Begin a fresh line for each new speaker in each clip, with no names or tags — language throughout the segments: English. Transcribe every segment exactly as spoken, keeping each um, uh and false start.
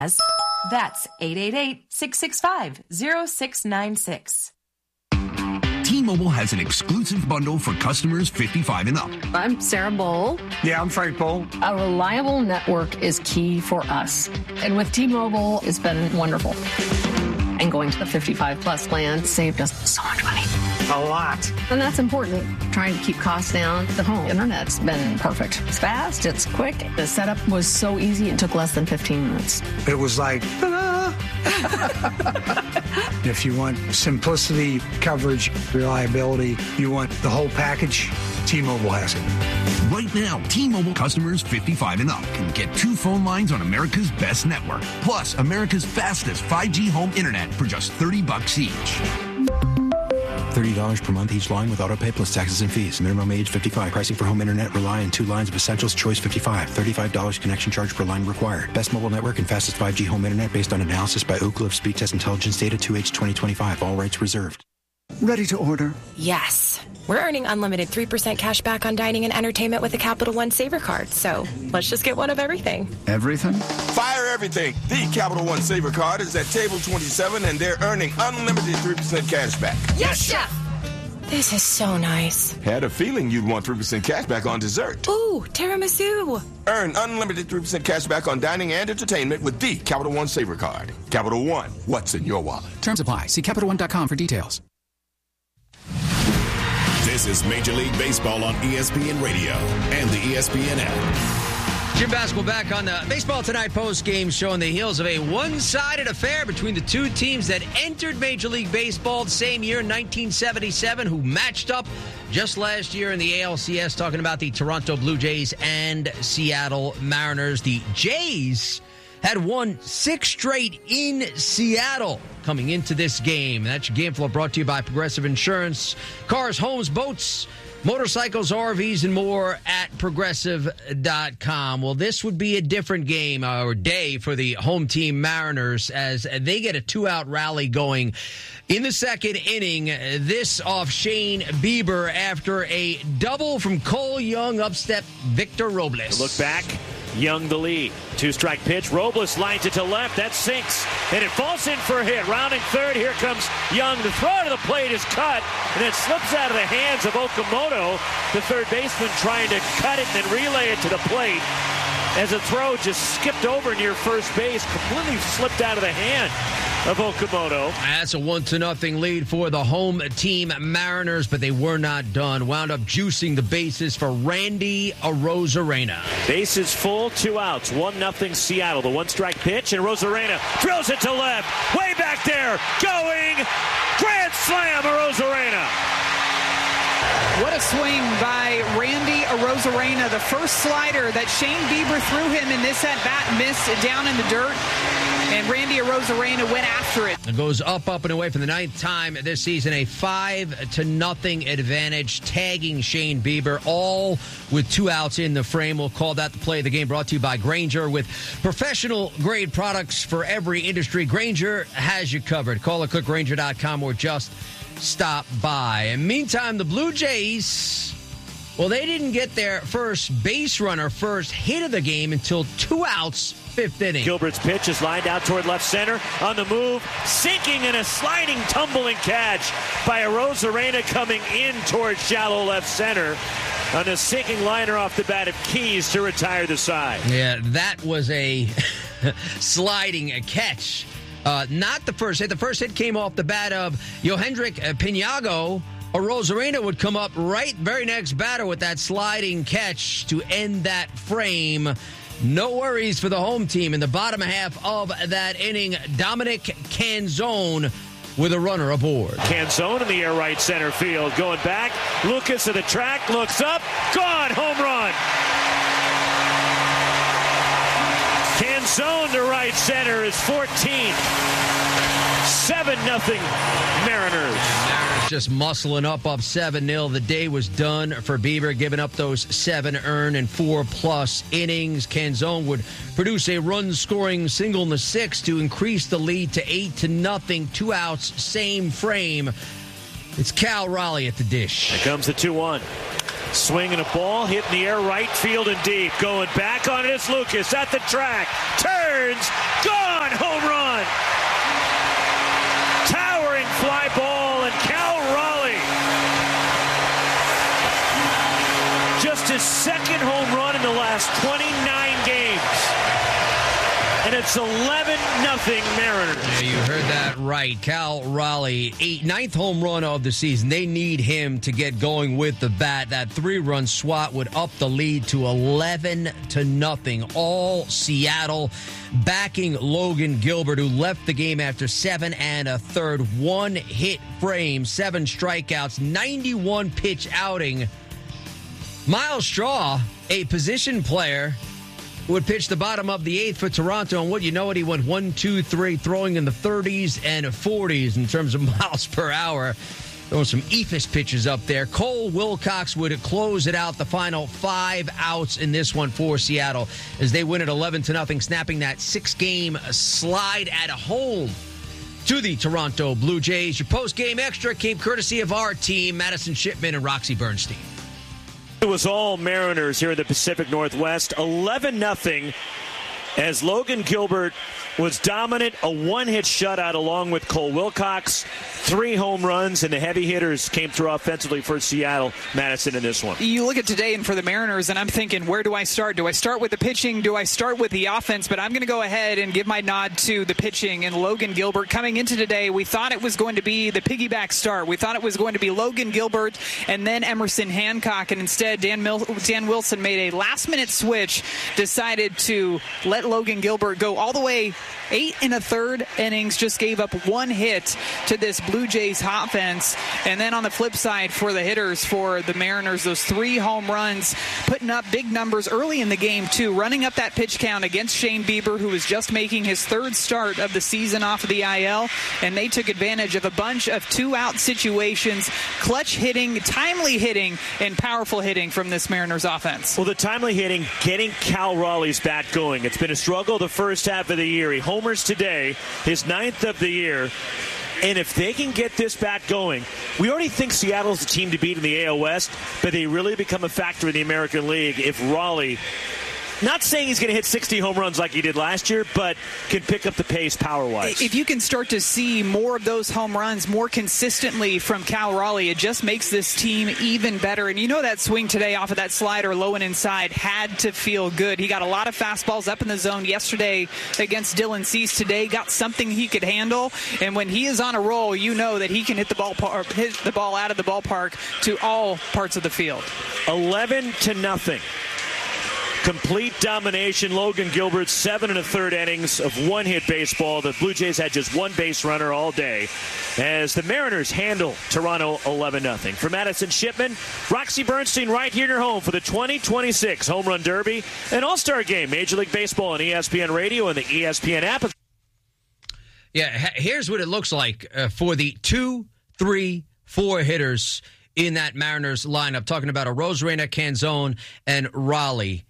That's eight eight eight, six six five, zero six nine six.
T-Mobile has an exclusive bundle for customers fifty-five and up.
I'm Sarah Bowl.
Yeah, I'm Frank Bowl.
A reliable network is key for us. And with T-Mobile, it's been wonderful. And going to the fifty-five plus plan saved us so much money.
A lot.
And that's important. Trying to keep costs down. The home internet's been perfect. It's fast, it's quick. The setup was so easy, it took less than fifteen minutes.
It was like, ta-da! If you want simplicity, coverage, reliability, you want the whole package, T-Mobile has it.
Right now, T-Mobile customers fifty-five and up can get two phone lines on America's best network, plus America's fastest five G home internet for just thirty bucks each.
thirty dollars per month each line with autopay plus taxes and fees. Minimum age fifty-five. Pricing for home internet rely on two lines of essentials. Choice fifty-five. thirty-five dollars connection charge per line required. Best mobile network and fastest five G home internet based on analysis by Oak Cliff Speed Test Intelligence Data two H twenty twenty-five. All rights reserved.
Ready to order?
Yes. We're earning unlimited three percent cash back on dining and entertainment with a Capital One Saver card. So let's just get one of everything.
Everything?
Fire everything. The Capital One Saver card is at table twenty-seven, and they're earning unlimited three percent cash back.
Yes, Chef! This is so nice.
Had a feeling you'd want three percent cash back on dessert.
Ooh, tiramisu.
Earn unlimited three percent cash back on dining and entertainment with the Capital One Saver card. Capital One, what's in your wallet?
Terms apply. See Capital One dot com for details.
This is Major League Baseball on E S P N Radio and the E S P N app.
Jim Basketball back on the Baseball Tonight post-game show on the heels of a one-sided affair between the two teams that entered Major League Baseball the same year, nineteen seventy-seven, who matched up just last year in the A L C S, talking about the Toronto Blue Jays and Seattle Mariners. The Jays had won six straight in Seattle coming into this game. That's your game flow brought to you by Progressive Insurance. Cars, homes, boats, motorcycles, R Vs, and more at Progressive dot com. Well, this would be a different game uh, or day for the home team Mariners as they get a two-out rally going in the second inning. This off Shane Bieber after a double from Cole Young, upstep Victor Robles.
Look back. Young the lead. Two-strike pitch. Robles lines it to left. That sinks. And it falls in for a hit. Rounding third. Here comes Young. The throw to the plate is cut. And it slips out of the hands of Okamoto. The third baseman trying to cut it and then relay it to the plate. As the throw just skipped over near first base. Completely slipped out of the hand of Okamoto.
That's a one to nothing lead for the home team Mariners, but they were not done. Wound up juicing the bases for Randy Arozarena.
Bases full, two outs, one nothing Seattle. The one strike pitch, and Arozarena drills it to left, way back there, going grand slam. Arozarena.
What a swing by Randy Arozarena. The first slider that Shane Bieber threw him in this at-bat missed down in the dirt. And Randy Arozarena went after it.
It goes up, up, and away for the ninth time this season. A five to nothing advantage, tagging Shane Bieber, all with two outs in the frame. We'll call that the play of the game, brought to you by Grainger. With professional-grade products for every industry, Grainger has you covered. Call or click Grainger dot com or just stop by. And meantime, the Blue Jays, well, they didn't get their first base runner, first hit of the game until two outs, fifth inning.
Gilbert's pitch is lined out toward left center. On the move, sinking in a sliding, tumbling catch by Arozarena coming in towards shallow left center. On a sinking liner off the bat of Keys to retire the side.
Yeah, that was a sliding catch. Uh, not the first hit. The first hit came off the bat of Yohendrick Pinago. Arozarena would come up right very next batter with that sliding catch to end that frame. No worries for the home team in the bottom half of that inning. Dominic Canzone with a runner aboard.
Canzone in the air right center field. Going back. Lucas to the track. Looks up. Gone. Home run. Canzone to right center is fourteenth. seven nothing Mariners.
Mariners just muscling up up seven nil. The day was done for Bieber, giving up those seven earned and four-plus innings. Canzone would produce a run-scoring single in the sixth to increase the lead to eight to nothing. Two outs, same frame. It's Cal Raleigh at the dish.
Here comes the two one. Swinging a ball, hit in the air, right field and deep. Going back on it is Lucas at the track. Turns, gone! lost twenty-nine games. And it's eleven nothing Mariners.
Yeah, you heard that right. Cal Raleigh, eight, ninth home run of the season. They need him to get going with the bat. That three-run swat would up the lead to eleven to nothing. All Seattle backing Logan Gilbert, who left the game after seven and a third. One hit frame, seven strikeouts, ninety-one pitch outing. Miles Straw, a position player, would pitch the bottom of the eighth for Toronto, and what you know it, he went one, two, three, throwing in the thirties and forties in terms of miles per hour. There were some eephus pitches up there. Cole Wilcox would close it out, the final five outs in this one for Seattle as they win it eleven to nothing, snapping that six-game slide at home to the Toronto Blue Jays. Your post-game extra came courtesy of our team, Madison Shipman and Roxy Bernstein.
It was all Mariners here in the Pacific Northwest. eleven nothing as Logan Gilbert was dominant. A one-hit shutout along with Cole Wilcox. Three home runs, and the heavy hitters came through offensively for Seattle. Madison in this one.
You look at today and for the Mariners, and I'm thinking, where do I start? Do I start with the pitching? Do I start with the offense? But I'm going to go ahead and give my nod to the pitching. And Logan Gilbert, coming into today, we thought it was going to be the piggyback start. We thought it was going to be Logan Gilbert and then Emerson Hancock. And instead, Dan, Mil- Dan Wilson made a last-minute switch, decided to let Logan Gilbert go all the way eight and a third innings, just gave up one hit to this Blue Jays offense. And then on the flip side for the hitters for the Mariners, those three home runs, putting up big numbers early in the game too, running up that pitch count against Shane Bieber, who was just making his third start of the season off of the I L. And they took advantage of a bunch of two-out situations, clutch hitting, timely hitting, and powerful hitting from this Mariners offense.
Well, the timely hitting, getting Cal Raleigh's bat going. It's been a struggle the first half of the year. He homers today, his ninth of the year. And if they can get this bat going, we already think Seattle's the team to beat in the A L West, but they really become a factor in the American League if Raleigh, not saying he's going to hit sixty home runs like he did last year, but can pick up the pace power-wise.
If you can start to see more of those home runs more consistently from Cal Raleigh, it just makes this team even better. And you know that swing today off of that slider low and inside had to feel good. He got a lot of fastballs up in the zone yesterday against Dylan Cease. Today got something he could handle. And when he is on a roll, you know that he can hit the ball, hit the ball out of the ballpark to all parts of the field.
eleven to nothing. Complete domination. Logan Gilbert, seven and a third innings of one-hit baseball. The Blue Jays had just one base runner all day as the Mariners handle Toronto eleven nothing. For Madison Shipman, Roxy Bernstein right here in your home for the twenty twenty-six Home Run Derby, an all-star game, Major League Baseball on E S P N Radio and the E S P N app.
Yeah, here's what it looks like uh, for the two, three, four hitters in that Mariners lineup. Talking about Arozarena, Canzone, and Raleigh.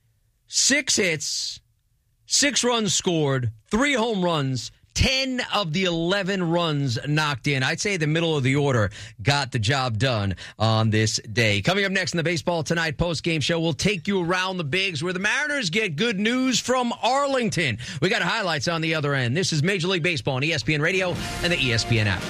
Six hits, six runs scored, three home runs, ten of the eleven runs knocked in. I'd say the middle of the order got the job done on this day. Coming up next in the Baseball Tonight post-game show, we'll take you around the bigs where the Mariners get good news from Arlington. We got highlights on the other end. This is Major League Baseball on E S P N Radio and the E S P N app.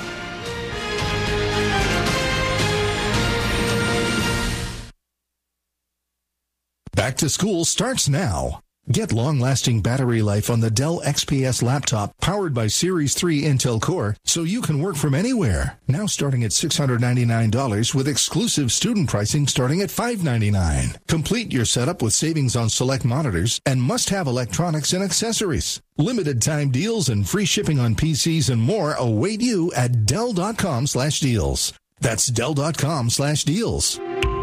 Back to school starts now. Get long-lasting battery life on the Dell X P S laptop powered by Series three Intel Core so you can work from anywhere. Now starting at six hundred ninety-nine dollars with exclusive student pricing starting at five hundred ninety-nine dollars. Complete your setup with savings on select monitors and must-have electronics and accessories. Limited time deals and free shipping on P Cs and more await you at Dell.com slash deals. That's Dell.com slash deals.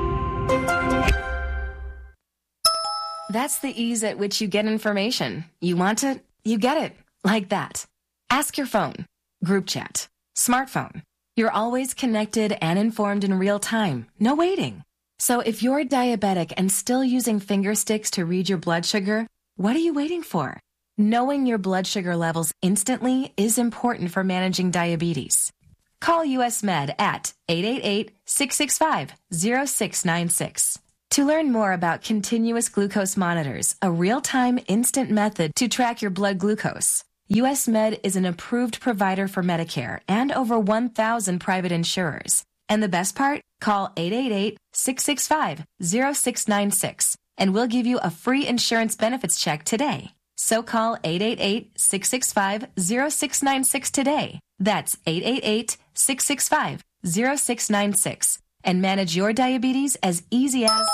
That's the ease at which you get information. You want it, you get it. Like that. Ask your phone. Group chat. Smartphone. You're always connected and informed in real time. No waiting. So if you're diabetic and still using finger sticks to read your blood sugar, what are you waiting for? Knowing your blood sugar levels instantly is important for managing diabetes. Call U S Med at eight eight eight, six six five, zero six nine six. To learn more about continuous glucose monitors, a real-time instant method to track your blood glucose, U S Med is an approved provider for Medicare and over one thousand private insurers. And the best part? Call eight eight eight, six six five, zero six nine six and we'll give you a free insurance benefits check today. So call eight eight eight, six six five, zero six nine six today. That's eight eight eight, six six five, zero six nine six. And manage your diabetes as easy as...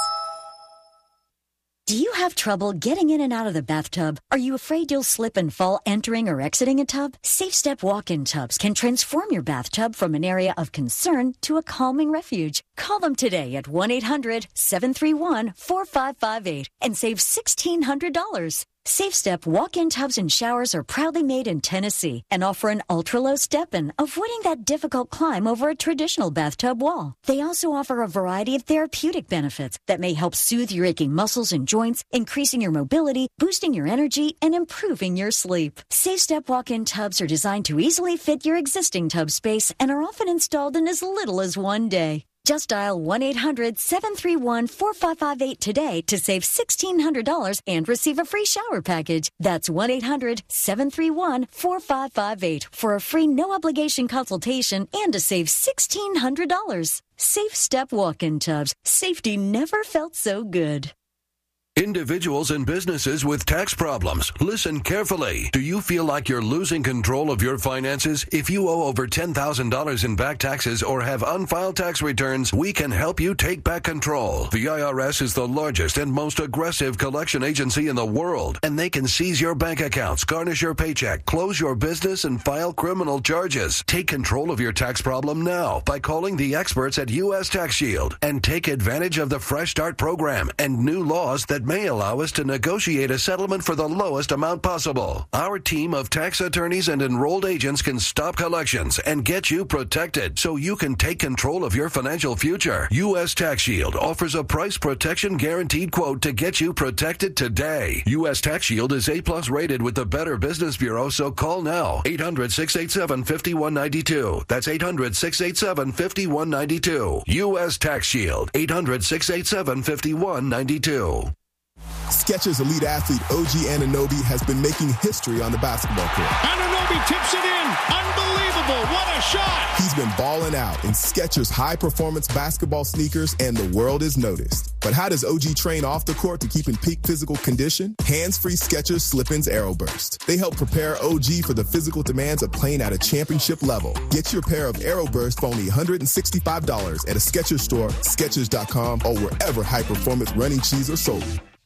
Do you have trouble getting in and out of the bathtub? Are you afraid you'll slip and fall entering or exiting a tub? Safe Step walk-in tubs can transform your bathtub from an area of concern to a calming refuge. Call them today at one eight hundred, seven three one, four five five eight and save sixteen hundred dollars. Safe Step walk-in tubs and showers are proudly made in Tennessee and offer an ultra-low step-in, avoiding that difficult climb over a traditional bathtub wall. They also offer a variety of therapeutic benefits that may help soothe your aching muscles and joints, increasing your mobility, boosting your energy, and improving your sleep. Safe Step walk-in tubs are designed to easily fit your existing tub space and are often installed in as little as one day. Just dial one eight hundred, seven three one, four five five eight today to save sixteen hundred dollars and receive a free shower package. That's one eight hundred, seven three one, four five five eight for a free no-obligation consultation and to save sixteen hundred dollars. Safe Step walk-in tubs. Safety never felt so good.
Individuals and businesses with tax problems, listen carefully. Do you feel like you're losing control of your finances? If you owe over ten thousand dollars in back taxes or have unfiled tax returns, we can help you take back control. The I R S is the largest and most aggressive collection agency in the world, and they can seize your bank accounts, garnish your paycheck, close your business, and file criminal charges. Take control of your tax problem now by calling the experts at U S Tax Shield and take advantage of the Fresh Start program and new laws that may allow us to negotiate a settlement for the lowest amount possible. Our team of tax attorneys and enrolled agents can stop collections and get you protected so you can take control of your financial future. U S Tax Shield offers a price protection guaranteed quote to get you protected today. U S Tax Shield is A plus rated with the Better Business Bureau, so call now. eight hundred, six eight seven, five one nine two. That's eight hundred, six eight seven, five one nine two. U S Tax Shield. eight hundred, six eight seven, five one nine two.
Skechers elite athlete O G Anunoby has been making history on the basketball court.
Anunoby tips it in. Unbelievable. What a shot.
He's been balling out in Skechers high-performance basketball sneakers, and the world is noticed. But how does O G train off the court to keep in peak physical condition? Hands-free Skechers Slip-ins Aeroburst. They help prepare O G for the physical demands of playing at a championship level. Get your pair of Aeroburst for only one hundred sixty-five dollars at a Skechers store, Skechers dot com, or wherever high-performance running shoes are sold.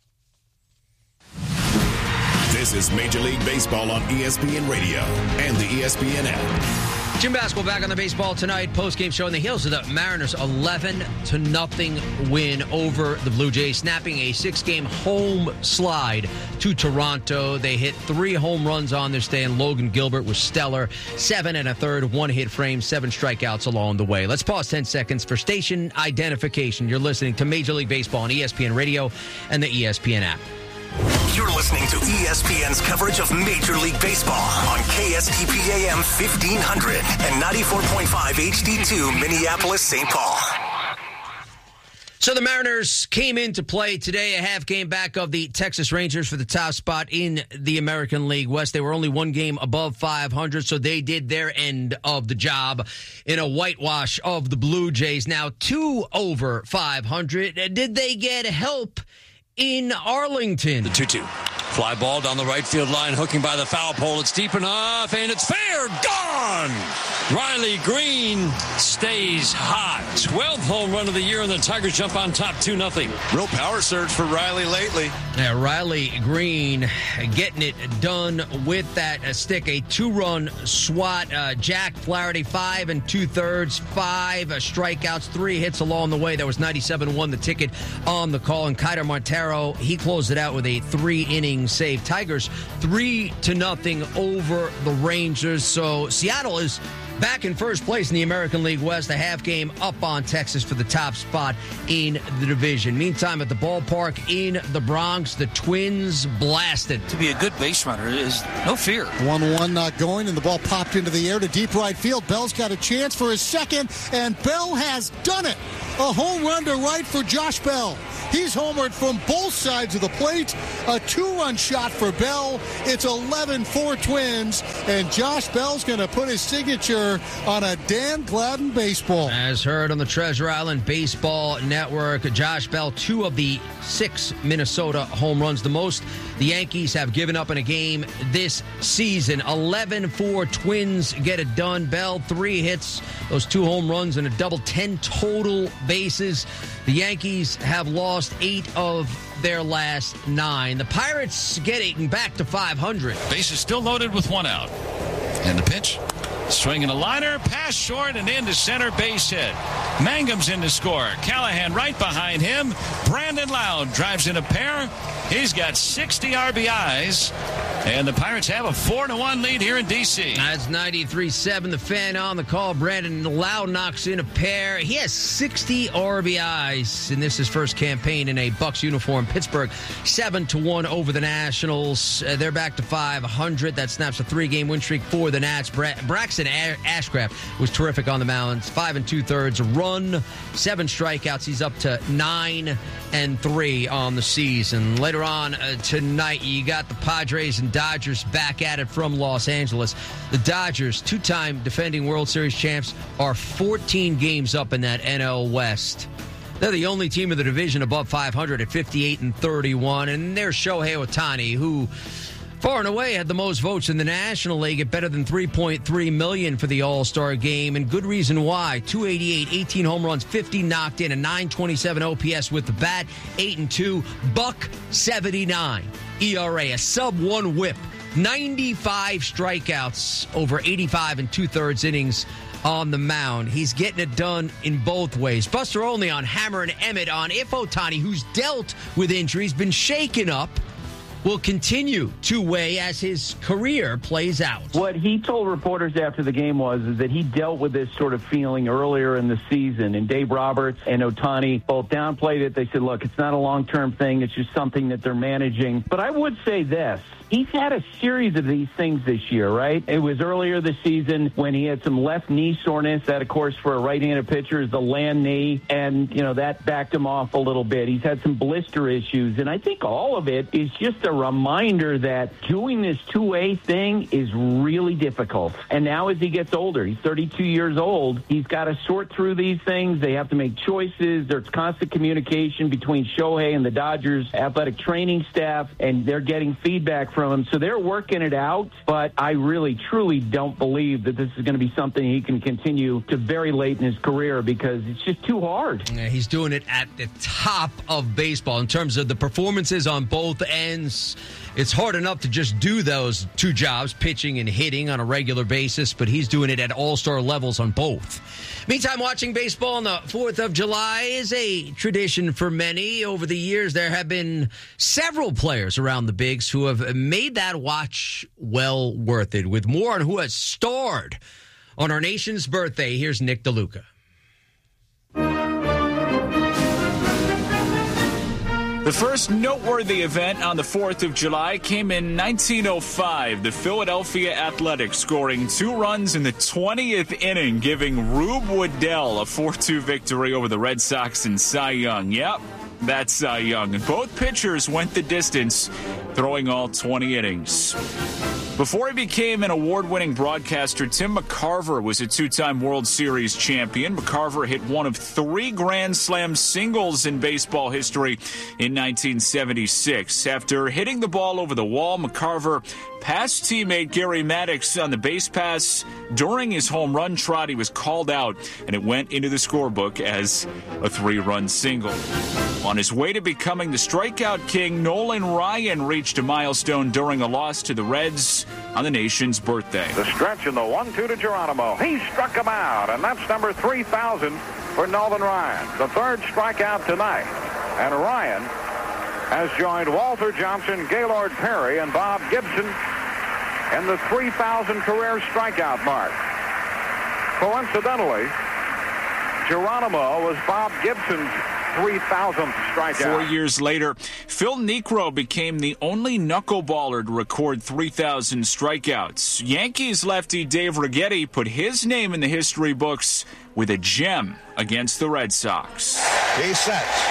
This is Major League Baseball on E S P N Radio and the E S P N app.
Jim Basketball back on the Baseball Tonight post-game show in the heels of the Mariners' eleven to nothing win over the Blue Jays, snapping a six-game home slide to Toronto. They hit three home runs on this day, and Logan Gilbert was stellar. Seven and a third, one hit frame, seven strikeouts along the way. Let's pause ten seconds for station identification. You're listening to Major League Baseball on E S P N Radio and the E S P N app.
You're listening to E S P N's coverage of Major League Baseball on K S T P A M fifteen hundred and ninety-four point five H D two Minneapolis, Saint Paul.
So the Mariners came into play today, a half game back of the Texas Rangers for the top spot in the American League West. They were only one game above five hundred, so they did their end of the job in a whitewash of the Blue Jays. Now two over five hundred. Did they get help in Arlington?
The two two. Fly ball down the right field line, hooking by the foul pole. It's deep enough, and it's fair. Gone! Riley Green stays hot. twelfth home run of the year, and the Tigers jump on top two nothing.
Real power surge for Riley lately.
Yeah, Riley Green getting it done with that uh, stick. A two-run swat. Uh, Jack Flaherty, five and two-thirds, five uh, strikeouts, three hits along the way. That was ninety-seven one, the ticket on the call. And Kaider Montero, he closed it out with a three-inning save. Tigers three to nothing over the Rangers. So Seattle is back in first place in the American League West, a half game up on Texas for the top spot in the division. Meantime, at the ballpark in the Bronx, the Twins blasted.
To be a good base runner is no fear.
one one not going, and the ball popped into the air to deep right field. Bell's got a chance for his second, and Bell has done it. A home run to right for Josh Bell. He's homered from both sides of the plate. A two-run shot for Bell. It's eleven four Twins, and Josh Bell's going to put his signature on a Dan Gladden baseball.
As heard on the Treasure Island Baseball Network, Josh Bell, two of the six Minnesota home runs, the most the Yankees have given up in a game this season. eleven four Twins get it done. Bell, three hits, those two home runs, and a double, ten total bases. The Yankees have lost eight of their last nine. The Pirates getting back to five hundred.
Bases still loaded with one out. And the pitch. Swinging a liner, pass short and into center, base hit. Mangum's in to score. Callahan right behind him. Brandon Loud drives in a pair. He's got sixty R B Is. And the Pirates have a four to one lead here in D C.
That's ninety-three seven. The Fan on the call. Brandon Loud knocks in a pair. He has sixty R B Is, and this is his first campaign in a Bucs uniform. Pittsburgh seven to one over the Nationals. Uh, they're back to five hundred. That snaps a three-game win streak for the Nats. Bra- Braxton a- Ashcraft was terrific on the mound. Five and two-thirds, a run, seven strikeouts. He's up to nine and three on the season. Later on uh, tonight, you got the Padres and Dodgers back at it from Los Angeles. The Dodgers, two-time defending World Series champs, are fourteen games up in that N L West. They're the only team in the division above five hundred at fifty-eight and thirty-one, and there's Shohei Ohtani, who far and away had the most votes in the National League at better than three point three million for the All-Star game, and good reason why. two eighty-eight, eighteen home runs, fifty knocked in, a nine twenty-seven O P S with the bat, eight and two, buck seventy-nine E R A, a sub one whip, ninety-five strikeouts over eighty-five and two-thirds innings on the mound. He's getting it done in both ways. Buster Olney on Hammer and Emmett on if Ohtani, who's dealt with injuries, been shaken up, will continue to weigh as his career plays out.
What he told reporters after the game was is that he dealt with this sort of feeling earlier in the season, and Dave Roberts and Ohtani both downplayed it. They said, look, it's not a long-term thing. It's just something that they're managing. But I would say this. He's had a series of these things this year, right? It was earlier this season when he had some left knee soreness. That, of course, for a right-handed pitcher is the land knee, and, you know, that backed him off a little bit. He's had some blister issues, and I think all of it is just a reminder that doing this two-way thing is really difficult. And now as he gets older, he's thirty-two years old, he's got to sort through these things. They have to make choices. There's constant communication between Shohei and the Dodgers athletic training staff, and they're getting feedback from him. So they're working it out, but I really, truly don't believe that this is going to be something he can continue to very late in his career because it's just too hard.
Yeah, he's doing it at the top of baseball in terms of the performances on both ends. It's hard enough to just do those two jobs, pitching and hitting on a regular basis, but he's doing it at all-star levels on both. Meantime, watching baseball on the fourth of July is a tradition for many. Over the years, there have been several players around the bigs who have made that watch well worth it. With more on who has starred on our nation's birthday, here's Nick DeLuca.
The first noteworthy event on the fourth of July came in nineteen oh five, the Philadelphia Athletics scoring two runs in the twentieth inning, giving Rube Waddell a four two victory over the Red Sox and Cy Young. Yep, that's Cy Young. And both pitchers went the distance, throwing all twenty innings. Before he became an award-winning broadcaster, Tim McCarver was a two-time World Series champion. McCarver hit one of three Grand Slam singles in baseball history in nineteen seventy-six. After hitting the ball over the wall, McCarver passed teammate Gary Maddox on the base pass. During his home run trot, he was called out, and it went into the scorebook as a three-run single. On his way to becoming the strikeout king, Nolan Ryan reached a milestone during a loss to the Reds on the nation's birthday.
The stretch in the one two to Geronimo. He struck him out, and that's number three thousand for Nolan Ryan. The third strikeout tonight. And Ryan has joined Walter Johnson, Gaylord Perry, and Bob Gibson in the three thousand career strikeout mark. Coincidentally, Geronimo was Bob Gibson's three thousandth strikeout.
Four years later, Phil Niekro became the only knuckleballer to record three thousand strikeouts. Yankees lefty Dave Righetti put his name in the history books with a gem against the Red Sox.
He's set.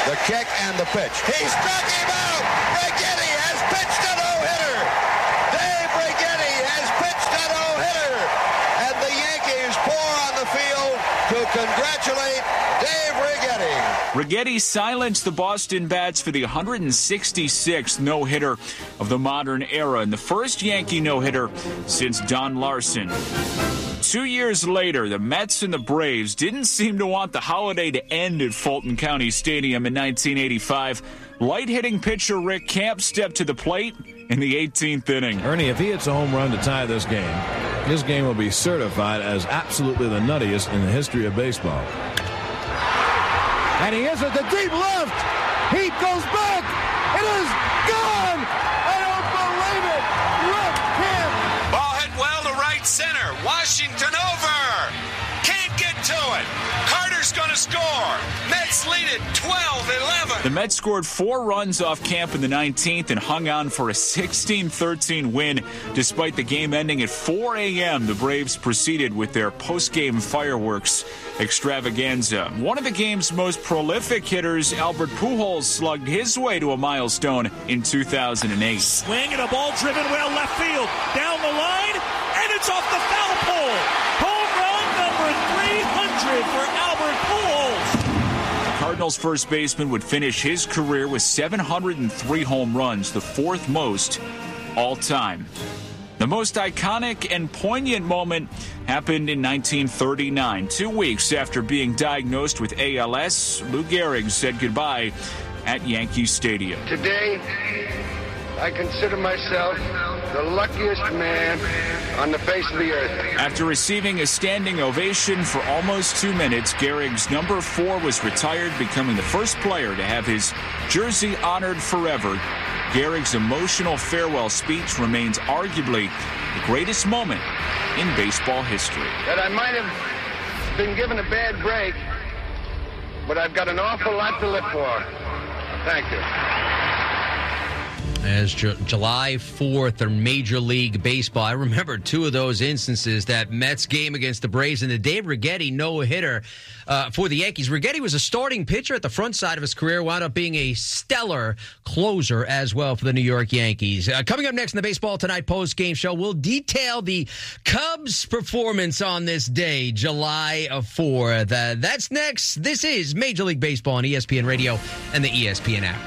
The kick and the pitch. He struck him out. Righetti has pitched a no-hitter. Dave Righetti has pitched a no-hitter. And the Yankees pour on the field to congratulate Dave Righetti.
Righetti silenced the Boston Bats for the one hundred sixty-sixth no-hitter of the modern era and the first Yankee no-hitter since Don Larson. Two years later, the Mets and the Braves didn't seem to want the holiday to end at Fulton County Stadium in nineteen eighty-five. Light-hitting pitcher Rick Camp stepped to the plate in the eighteenth inning.
Ernie, if he hits a home run to tie this game, his game will be certified as absolutely the nuttiest in the history of baseball.
And he is at the deep left. He goes back. It is gone. I don't believe it. Rick Camp.
Ball hit well to right center. Washington over. Can't get to it. Carter's going to score. Mets lead it twelve eleven.
The Mets scored four runs off Camp in the nineteenth and hung on for a sixteen thirteen win. Despite the game ending at four a.m., the Braves proceeded with their post-game fireworks extravaganza. One of the game's most prolific hitters, Albert Pujols, slugged his way to a milestone in two thousand eight.
Swing and a ball driven well left field. Down the line, and it's off the foul pole. Home run number three hundred for Albert Pujols.
The Cardinals' first baseman would finish his career with seven hundred three home runs, the fourth most all time. The most iconic and poignant moment happened in nineteen thirty-nine. Two weeks after being diagnosed with A L S, Lou Gehrig said goodbye at Yankee Stadium.
Today, I consider myself the luckiest man on the face of the earth.
After receiving a standing ovation for almost two minutes, Gehrig's number four was retired, becoming the first player to have his jersey honored forever. Gehrig's emotional farewell speech remains arguably the greatest moment in baseball history.
That I might have been given a bad break, but I've got an awful lot to live for. Thank you.
As Ju- July fourth in Major League Baseball, I remember two of those instances, that Mets game against the Braves and the Dave Righetti no-hitter uh, for the Yankees. Righetti was a starting pitcher at the front side of his career, wound up being a stellar closer as well for the New York Yankees. Uh, coming up next in the Baseball Tonight post-game show, we'll detail the Cubs' performance on this day, July fourth. Uh, that's next. This is Major League Baseball on E S P N Radio and the E S P N app.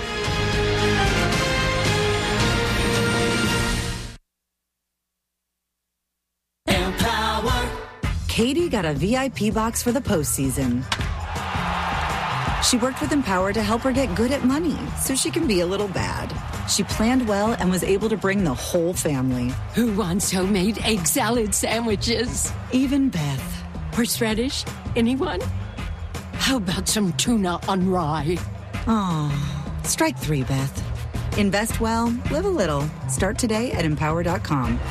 Katie got a V I P box for the postseason. She worked with Empower to help her get good at money so she can be a little bad. She planned well and was able to bring the whole family.
Who wants homemade egg salad sandwiches?
Even Beth.
Horseradish? Anyone? How about some tuna on rye?
Oh, strike three, Beth. Invest well, live a little. Start today at empower dot com.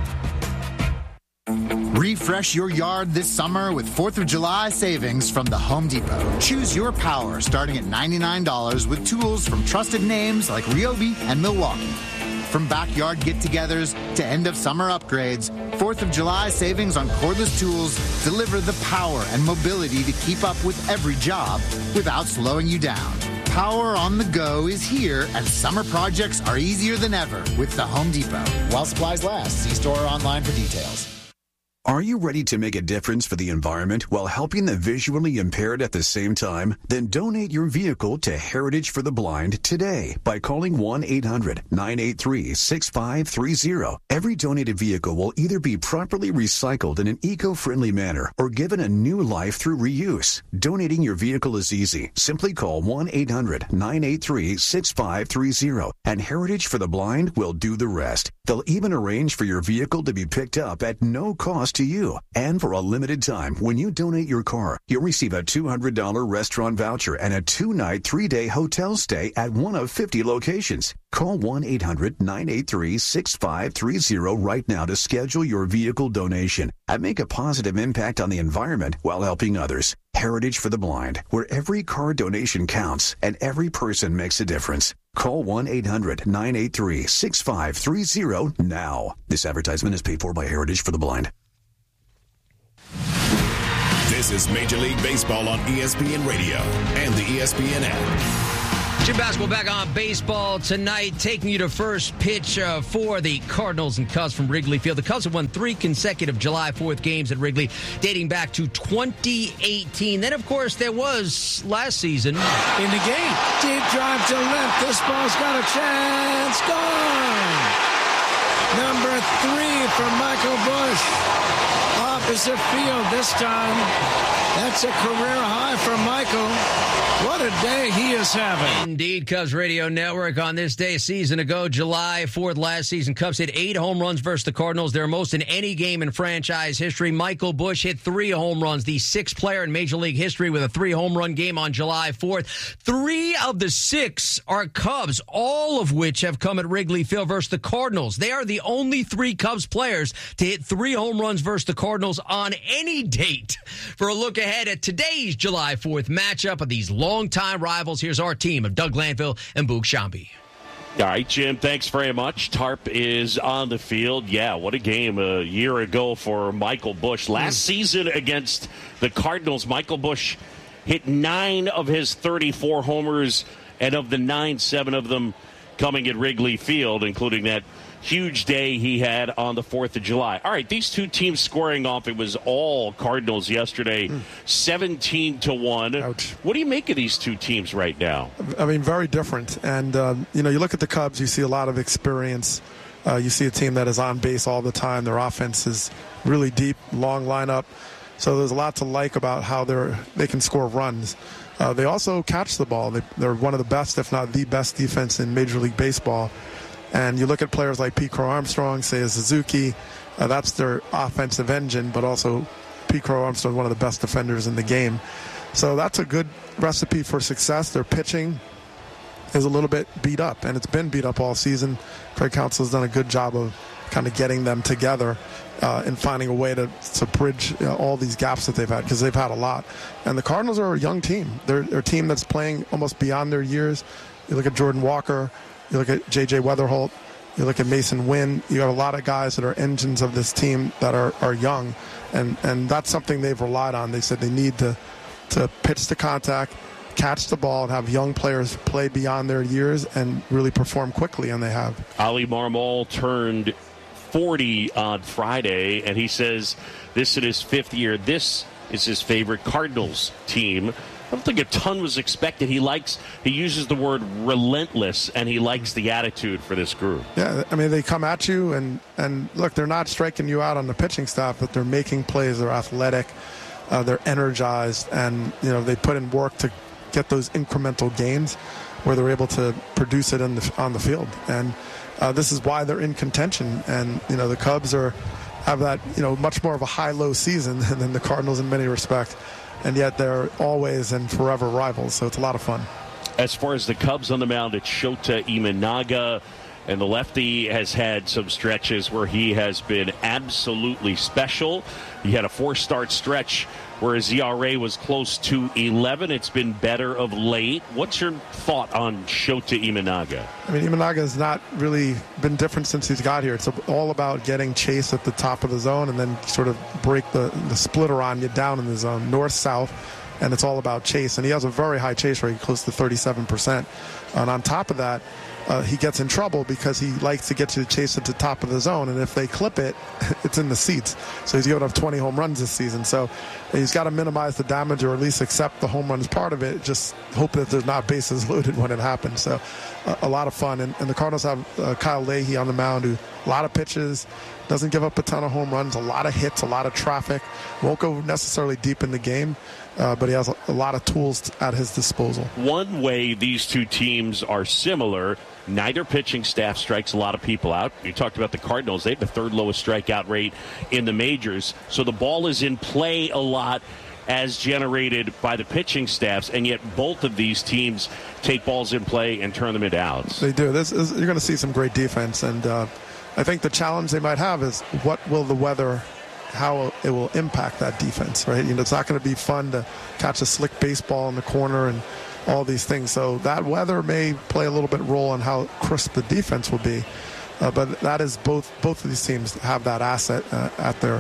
Refresh your yard this summer with fourth of July savings from the Home Depot. Choose your power starting at ninety-nine dollars with tools from trusted names like Ryobi and Milwaukee. From backyard get-togethers to end-of-summer upgrades, fourth of July savings on cordless tools deliver the power and mobility to keep up with every job without slowing you down. Power on the go is here, and summer projects are easier than ever with the Home Depot. While supplies last, see store or online for details.
Are you ready to make a difference for the environment while helping the visually impaired at the same time? Then donate your vehicle to Heritage for the Blind today by calling one eight hundred nine eight three six five three zero. Every donated vehicle will either be properly recycled in an eco-friendly manner or given a new life through reuse. Donating your vehicle is easy. Simply call one eight hundred nine eight three six five three zero and Heritage for the Blind will do the rest. They'll even arrange for your vehicle to be picked up at no cost to you. And for a limited time, when you donate your car, you'll receive a two hundred dollars restaurant voucher and a two-night, three-day hotel stay at one of fifty locations. Call one eight hundred nine eight three six five three zero right now to schedule your vehicle donation and make a positive impact on the environment while helping others. Heritage for the Blind, where every car donation counts and every person makes a difference. Call one eight hundred nine eight three six five three zero now. This advertisement is paid for by Heritage for the Blind.
This is Major League Baseball on E S P N Radio and the E S P N app.
Jim Basketball back on baseball tonight, taking you to first pitch uh, for the Cardinals and Cubs from Wrigley Field. The Cubs have won three consecutive July fourth games at Wrigley, dating back to twenty eighteen. Then, of course, there was last season.
In the game, deep drive to left. This ball's got a chance. Gone. Number three for Michael Busch. Opposite field this time. That's a career high for Michael. What a day he is having.
Indeed, Cubs Radio Network on this day a season ago, July fourth last season. Cubs hit eight home runs versus the Cardinals, their most in any game in franchise history. Michael Busch hit three home runs, the sixth player in Major League history with a three-home run game on July fourth. Three of the six are Cubs, all of which have come at Wrigley Field versus the Cardinals. They are the only three Cubs players to hit three home runs versus the Cardinals on any date. For a look ahead at today's July fourth matchup of these longtime rivals, here's our team of Doug Glanville and Boog Shambi.
All right, Jim, thanks very much. Tarp is on the field. Yeah, what a game a year ago for Michael Busch. Last mm. season against the Cardinals, Michael Busch hit nine of his thirty-four homers, and of the nine, seven of them coming at Wrigley Field, including that huge day he had on the fourth of July. All right, these two teams squaring off. It was all Cardinals yesterday, mm. seventeen to one.
Ouch.
What do you make of these two teams right now?
I mean, very different. And, uh, you know, you look at the Cubs, you see a lot of experience. Uh, you see a team that is on base all the time. Their offense is really deep, long lineup. So there's a lot to like about how they're, they can score runs. Uh, they also catch the ball. They, they're one of the best, if not the best defense in Major League Baseball. And you look at players like Pete Crow Armstrong, Seiya Suzuki, uh, that's their offensive engine, but also Pete Crow Armstrong, one of the best defenders in the game. So that's a good recipe for success. Their pitching is a little bit beat up, and it's been beat up all season. Craig Counsell has done a good job of kind of getting them together uh, and finding a way to, to bridge you know, all these gaps that they've had, because they've had a lot. And the Cardinals are a young team. They're, they're a team that's playing almost beyond their years. You look at Jordan Walker, you look at J J Weatherholt, you look at Mason Wynn. You have a lot of guys that are engines of this team that are, are young, and, and that's something they've relied on. They said they need to, to pitch to contact, catch the ball, and have young players play beyond their years and really perform quickly, and they have.
Ali Marmol turned forty on Friday, and he says this is his fifth year. This is his favorite Cardinals team. I don't think a ton was expected. He likes, he uses the word relentless, and he likes the attitude for this group.
Yeah, I mean, they come at you, and, and look, they're not striking you out on the pitching staff, but they're making plays. They're athletic. Uh, they're energized, and, you know, they put in work to get those incremental gains where they're able to produce it in the, on the field. And uh, this is why they're in contention. And, you know, the Cubs are have that, you know, much more of a high-low season than the Cardinals in many respects. And yet they're always and forever rivals, so it's a lot of fun.
As far as the Cubs on the mound, it's Shota Imanaga, and the lefty has had some stretches where he has been absolutely special. He had a four-start stretch where his E R A was close to eleven. It's been better of late. What's your thought on Shota Imanaga?
I mean, Imanaga has not really been different since he's got here. It's all about getting Chase at the top of the zone and then sort of break the, the splitter on you down in the zone, north-south, and it's all about Chase. And he has a very high chase rate, close to thirty-seven percent. And on top of that, Uh, he gets in trouble because he likes to get you to chase at the top of the zone, and if they clip it, it's in the seats. So he's going to have twenty home runs this season. So he's got to minimize the damage, or at least accept the home runs part of it. Just hope that there's not bases loaded when it happens. So uh, a lot of fun. And, and the Cardinals have uh, Kyle Leahy on the mound, who a lot of pitches, doesn't give up a ton of home runs, a lot of hits, a lot of traffic. Won't go necessarily deep in the game. Uh, but he has a, a lot of tools at his disposal.
One way these two teams are similar, neither pitching staff strikes a lot of people out. You talked about the Cardinals. They have the third lowest strikeout rate in the majors. So the ball is in play a lot as generated by the pitching staffs, and yet both of these teams take balls in play and turn them into outs.
They do. This is, you're going to see some great defense, and uh, I think the challenge they might have is what will the weather how it will impact that defense, right? You know, it's not going to be fun to catch a slick baseball in the corner and all these things. So that weather may play a little bit role in how crisp the defense will be. Uh, but that is both both of these teams have that asset uh, at their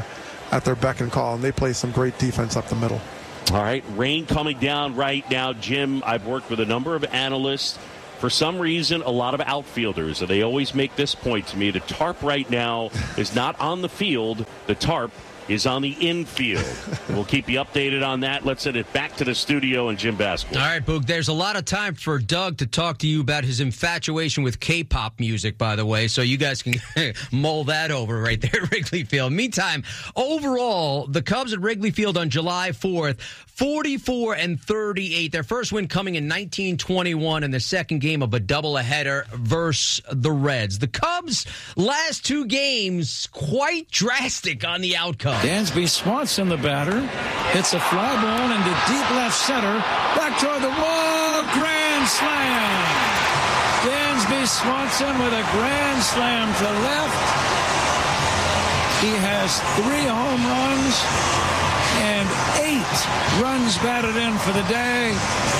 at their beck and call, and they play some great defense up the middle.
All right, rain coming down right now. Jim, I've worked with a number of analysts. For some reason, a lot of outfielders, and they always make this point to me. The tarp right now is not on the field. The tarp is on the infield. We'll keep you updated on that. Let's send it back to the studio and Jim Basquiat.
All right, Boog, there's a lot of time for Doug to talk to you about his infatuation with K-pop music, by the way, so you guys can mull that over right there at Wrigley Field. Meantime, overall, the Cubs at Wrigley Field on July fourth, forty-four and thirty-eight. Their first win coming in nineteen twenty-one in the second game of a doubleheader versus the Reds. The Cubs' last two games, quite drastic on the outcome.
Dansby Swanson, the batter, hits a fly ball into deep left center. Back toward the wall. Grand slam. Dansby Swanson with a grand slam to left. He has three home runs and eight runs batted in for the day.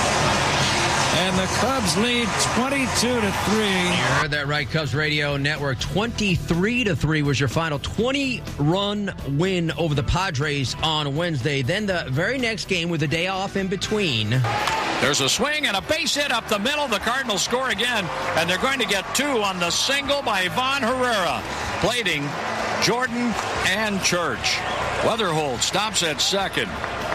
And the Cubs lead twenty-two to three.
You heard that right, Cubs Radio Network. twenty-three to three was your final twenty-run win over the Padres on Wednesday. Then the very next game with a day off in between.
There's a swing and a base hit up the middle. The Cardinals score again, and they're going to get two on the single by Ivan Herrera. Plating Jordan and Church. Weatherhold stops at second.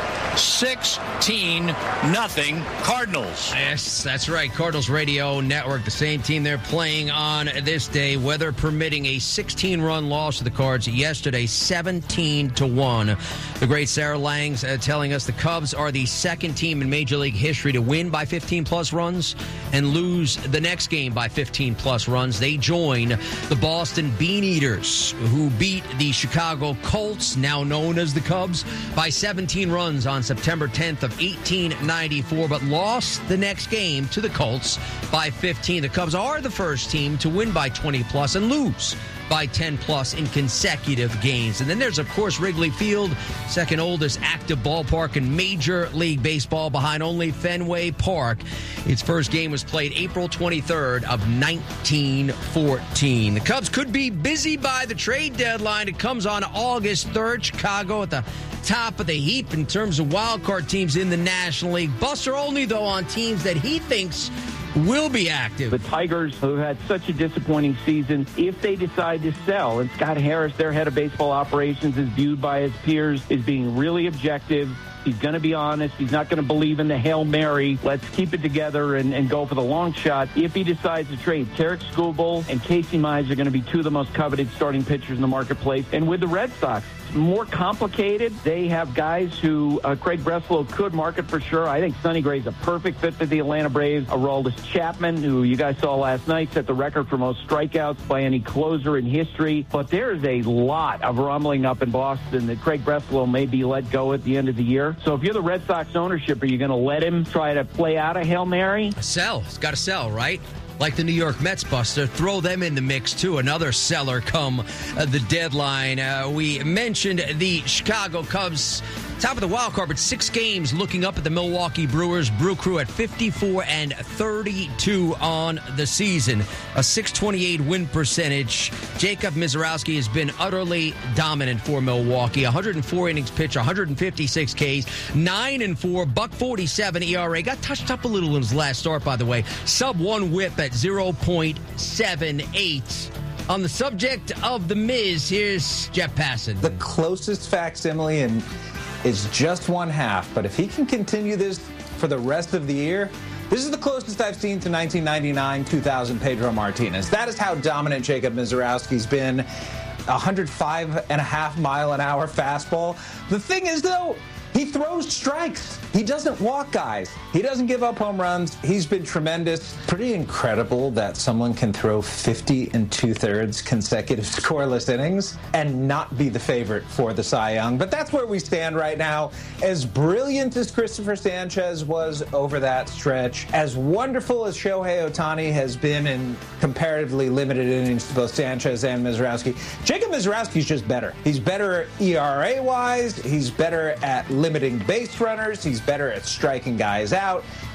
sixteen nothing Cardinals.
Yes, that's right. Cardinals Radio Network, the same team they're playing on this day. Weather permitting, a sixteen-run loss to the Cards yesterday, seventeen to one. The great Sarah Langs uh, telling us the Cubs are the second team in Major League history to win by fifteen-plus runs and lose the next game by fifteen-plus runs. They join the Boston Bean Eaters, who beat the Chicago Colts, now known as the Cubs, by seventeen runs on September tenth of eighteen ninety-four, but lost the next game to the Colts by fifteen. The Cubs are the first team to win by twenty-plus and lose by ten-plus in consecutive games. And then there's, of course, Wrigley Field, second oldest active ballpark in Major League Baseball behind only Fenway Park. Its first game was played April twenty-third of nineteen fourteen. The Cubs could be busy by the trade deadline. It comes on August third. Chicago at the top of the heap in terms of wild card teams in the National League. Buster Olney, though, on teams that he thinks will be active.
The Tigers, who had such a disappointing season, if they decide to sell, and Scott Harris, their head of baseball operations, is viewed by his peers as being really objective. He's going to be honest. He's not going to believe in the Hail Mary. Let's keep it together and, and go for the long shot. If he decides to trade, Tarek Skubal and Casey Mize are going to be two of the most coveted starting pitchers in the marketplace. And with the Red Sox, it's more complicated. They have guys who uh, Craig Breslow could market for sure. I think Sonny Gray's a perfect fit for the Atlanta Braves. Aroldis Chapman, who you guys saw last night, set the record for most strikeouts by any closer in history. But there's a lot of rumbling up in Boston that Craig Breslow may be let go at the end of the year. So if you're the Red Sox ownership, are you going to let him try to play out a Hail Mary?
Sell. It's got to sell, right? Like the New York Mets, Buster. Throw them in the mix, too. Another seller come uh, the deadline. Uh, we mentioned the Chicago Cubs, top of the wild card, but six games looking up at the Milwaukee Brewers. Brew Crew at fifty-four and thirty-two on the season. A six twenty-eight win percentage. Jacob Misiorowski has been utterly dominant for Milwaukee. one hundred four innings pitched, one hundred fifty-six Ks, nine and four, buck forty-seven E R A. Got touched up a little in his last start, by the way. Sub one whip at zero point seven eight. On the subject of the Miz, here's Jeff Passan.
The closest facsimile and is just one half, but if he can continue this for the rest of the year, this is the closest I've seen to nineteen ninety-nine two thousand Pedro Martinez. That is how dominant Jacob Misiorowski's been. one hundred five and a half mile an hour fastball. The thing is, though, he throws strikes. He doesn't walk guys. He doesn't give up home runs. He's been tremendous. Pretty incredible that someone can throw fifty and two-thirds consecutive scoreless innings and not be the favorite for the Cy Young. But that's where we stand right now. As brilliant as Christopher Sanchez was over that stretch, as wonderful as Shohei Ohtani has been in comparatively limited innings to both Sanchez and Misiorowski, Jacob Misiorowski's just better. He's better E R A-wise. He's better at limiting base runners. He's better at striking guys out.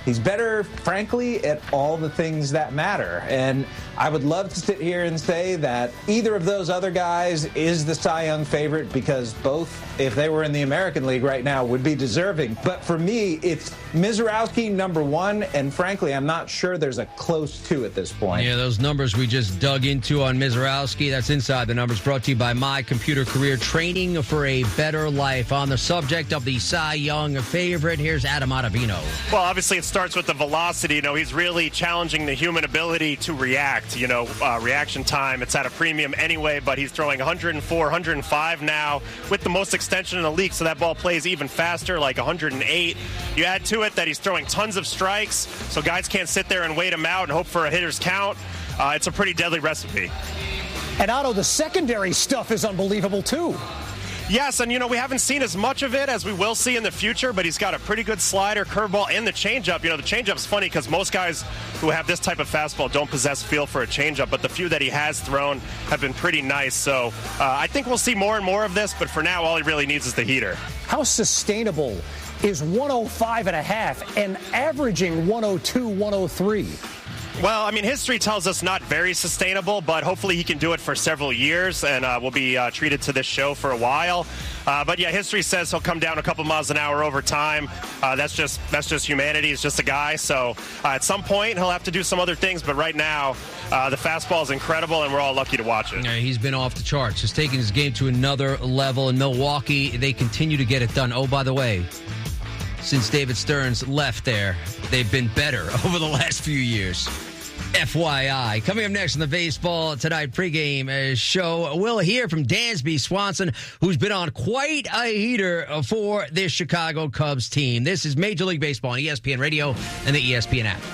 He's better, frankly, at all the things that matter. And I would love to sit here and say that either of those other guys is the Cy Young favorite, because both, if they were in the American League right now, would be deserving. But for me, it's Misiorowski number one, and frankly, I'm not sure there's a close two at this point.
Yeah, those numbers we just dug into on Misiorowski, that's Inside the Numbers, brought to you by My Computer Career, training for a better life. On the subject of the Cy Young favorite, here's Adam Ottavino.
Well, obviously it starts with the velocity. You know, he's really challenging the human ability to react. You know, uh, reaction time, it's at a premium anyway, but he's throwing one oh four, one oh five now with the most extension in the league, so that ball plays even faster, like one oh eight. You add to it that he's throwing tons of strikes, so guys can't sit there and wait him out and hope for a hitter's count. Uh, it's a pretty deadly recipe.
And Otto, the secondary stuff is unbelievable too.
Yes, and, you know, we haven't seen as much of it as we will see in the future, but he's got a pretty good slider, curveball, and the changeup. You know, the changeup's funny because most guys who have this type of fastball don't possess feel for a changeup, but the few that he has thrown have been pretty nice. So uh, I think we'll see more and more of this, but for now, all he really needs is the heater.
How sustainable is one oh five and a half and averaging one oh two, one oh three?
Well, I mean, history tells us not very sustainable, but hopefully he can do it for several years, and uh, we'll be uh, treated to this show for a while. Uh, but yeah, history says he'll come down a couple miles an hour over time. Uh, that's just that's just humanity. He's just a guy. So uh, at some point he'll have to do some other things. But right now, uh, the fastball is incredible, and we're all lucky to watch it.
Yeah, he's been off the charts. Just taking his game to another level. In Milwaukee, they continue to get it done. Oh, by the way, since David Stearns left there, they've been better over the last few years. F Y I. Coming up next on the Baseball Tonight pregame show, we'll hear from Dansby Swanson, who's been on quite a heater for this Chicago Cubs team. This is Major League Baseball on E S P N Radio and the E S P N app.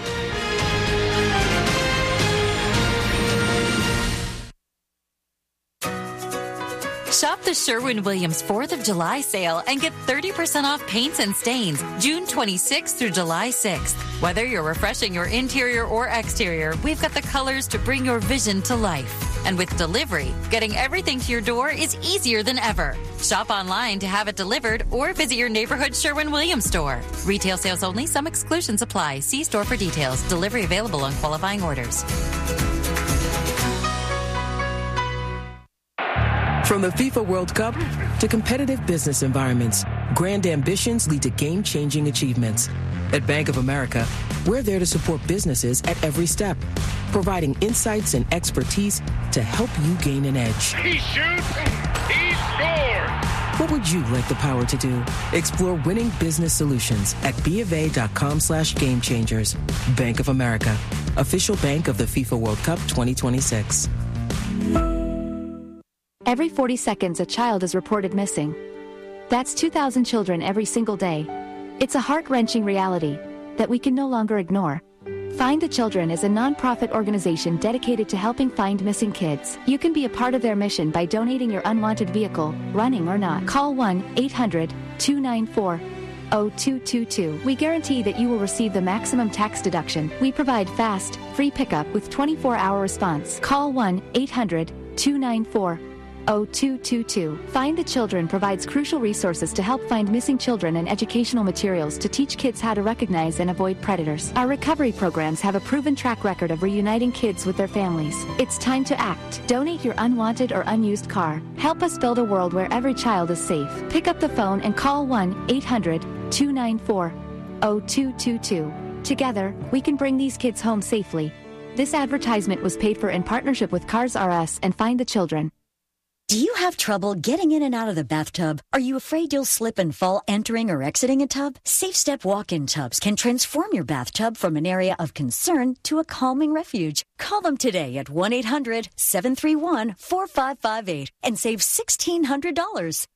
Shop the Sherwin-Williams fourth of July sale and get thirty percent off paints and stains June twenty-sixth through July sixth. Whether you're refreshing your interior or exterior, we've got the colors to bring your vision to life. And with delivery, getting everything to your door is easier than ever. Shop online to have it delivered or visit your neighborhood Sherwin-Williams store. Retail sales only. Some exclusions apply. See store for details. Delivery available on qualifying orders.
From the FIFA World Cup to competitive business environments, grand ambitions lead to game-changing achievements. At Bank of America, we're there to support businesses at every step, providing insights and expertise to help you gain an edge.
He shoots, he scores!
What would you like the power to do? Explore winning business solutions at BofA.com slash game changers. Bank of America, official bank of the FIFA World Cup twenty twenty-six.
Every forty seconds, a child is reported missing. That's two thousand children every single day. It's a heart-wrenching reality that we can no longer ignore. Find the Children is a non-profit organization dedicated to helping find missing kids. You can be a part of their mission by donating your unwanted vehicle, running or not. Call one eight hundred two nine four oh two two two. We guarantee that you will receive the maximum tax deduction. We provide fast, free pickup with twenty-four hour response. Call one eight hundred two nine four oh two two two. Find the Children provides crucial resources to help find missing children and educational materials to teach kids how to recognize and avoid predators. Our recovery programs have a proven track record of reuniting kids with their families. It's time to act. Donate your unwanted or unused car. Help us build a world where every child is safe. Pick up the phone and call one eight hundred two nine four oh two two two. Together, we can bring these kids home safely. This advertisement was paid for in partnership with Cars R Us and Find the Children.
Do you have trouble getting in and out of the bathtub? Are you afraid you'll slip and fall entering or exiting a tub? Safe Step walk-in tubs can transform your bathtub from an area of concern to a calming refuge. Call them today at one eight hundred seven three one four five five eight and save sixteen hundred dollars.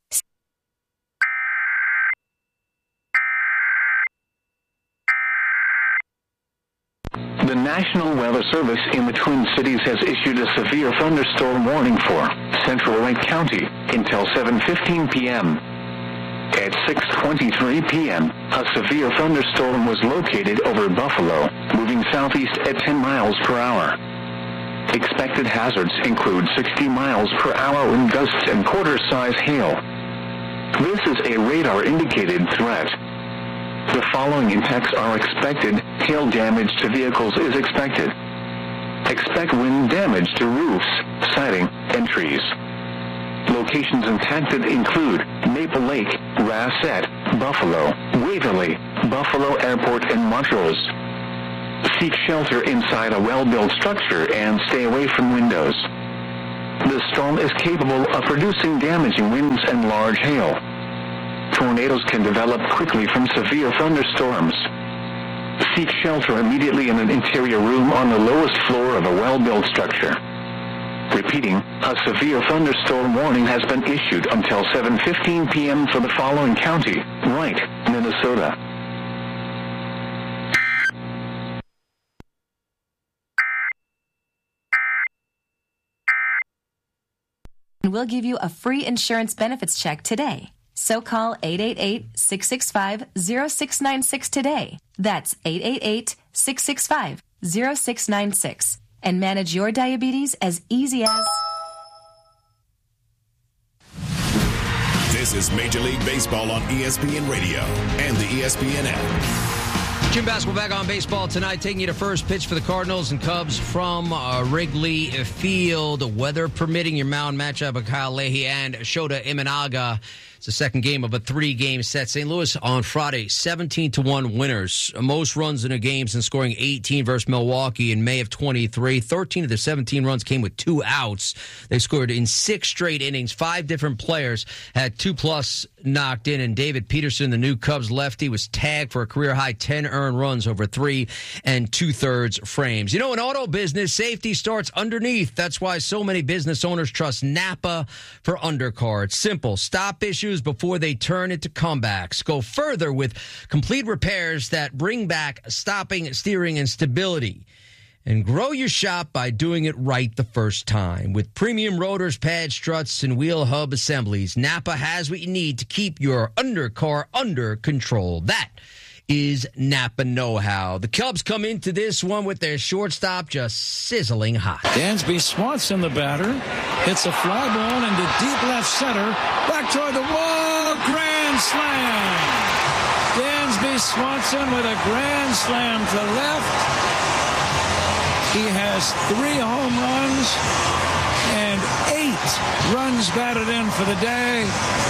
The National Weather Service in the Twin Cities has issued a severe thunderstorm warning for Central Lake County until seven fifteen p.m. At six twenty-three p.m., a severe thunderstorm was located over Buffalo, moving southeast at ten miles per hour. Expected hazards include sixty miles per hour wind gusts and quarter-size hail. This is a radar-indicated threat. The following impacts are expected. Hail damage to vehicles is expected. Expect wind damage to roofs, siding, and trees. Locations impacted include Maple Lake, Rassett, Buffalo, Waverly, Buffalo Airport, and Montrose. Seek shelter inside a well-built structure and stay away from windows. The storm is capable of producing damaging winds and large hail. Tornadoes can develop quickly from severe thunderstorms. Seek shelter immediately in an interior room on the lowest floor of a well-built structure. Repeating, a severe thunderstorm warning has been issued until seven fifteen p.m. for the following county, Wright, Minnesota.
We'll give you a free insurance benefits check today. So call eight eight eight, six six five, zero six nine six today. That's eight eight eight, six six five, zero six nine six. And manage your diabetes as easy as...
This is Major League Baseball on E S P N Radio and the E S P N app.
Jim Basketball back on baseball tonight, taking you to first pitch for the Cardinals and Cubs from uh, Wrigley Field. Weather permitting, your mound matchup of Kyle Leahy and Shota Imanaga. It's the second game of a three-game set. Saint Louis on Friday, seventeen to one winners. Most runs in a game since scoring eighteen versus Milwaukee in May of twenty-three. thirteen of the seventeen runs came with two outs. They scored in six straight innings. Five different players had two-plus knocked in, and David Peterson, the new Cubs lefty, was tagged for a career-high ten earned runs over three and two-thirds frames. You know, in auto business, safety starts underneath. That's why so many business owners trust Napa for undercar. It's simple. Stop issues before they turn into comebacks. Go further with complete repairs that bring back stopping, steering, and stability. And grow your shop by doing it right the first time. With premium rotors, pads, struts, and wheel hub assemblies, Napa has what you need to keep your undercar under control. That is Napa know-how. The Cubs come into this one with their shortstop just sizzling hot.
Dansby Swanson, the batter, hits a fly ball into deep left center, back toward the wall, grand slam. Dansby Swanson with a grand slam to left. He has three home runs and eight runs batted in for the day.